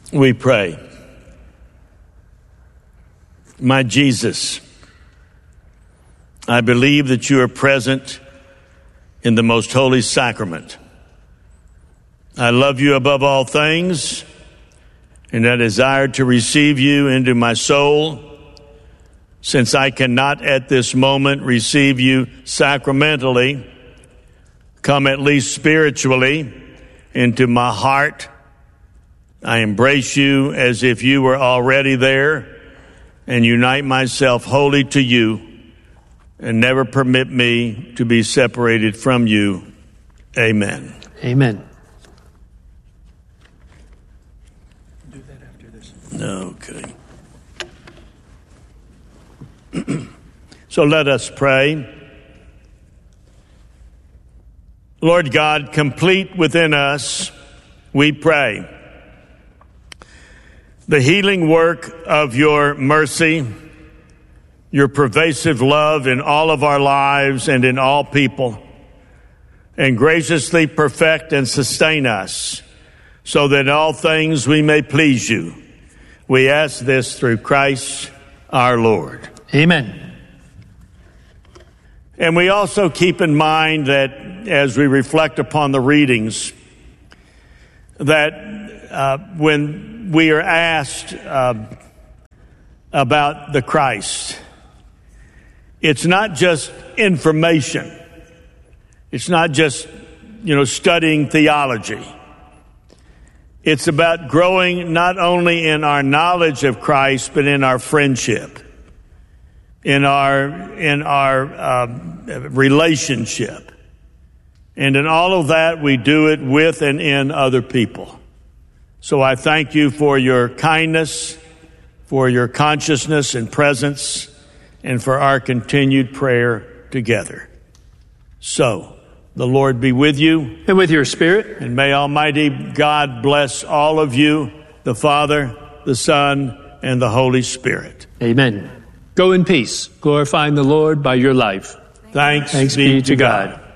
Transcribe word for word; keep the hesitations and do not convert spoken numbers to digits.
We pray. My Jesus, I believe that you are present in the most holy sacrament. I love you above all things, and I desire to receive you into my soul. Since I cannot at this moment receive you sacramentally, come at least spiritually into my heart. I embrace you as if you were already there and unite myself wholly to you and never permit me to be separated from you. Amen. Amen. Do that after this. Okay. So let us pray. Lord God, complete within us, we pray, the healing work of your mercy, your pervasive love in all of our lives and in all people, and graciously perfect and sustain us so that in all things we may please you. We ask this through Christ our Lord. Amen. And we also keep in mind that as we reflect upon the readings, that uh, when we are asked uh, about the Christ, it's not just information. It's not just, you know, studying theology. It's about growing not only in our knowledge of Christ, but in our friendship, in our in our uh, relationship. And in all of that, we do it with and in other people. So I thank you for your kindness, for your consciousness and presence, and for our continued prayer together. So, the Lord be with you. And with your spirit. And may Almighty God bless all of you, the Father, the Son, and the Holy Spirit. Amen. Go in peace, glorifying the Lord by your life. Thanks, Thanks be, be to to God. God.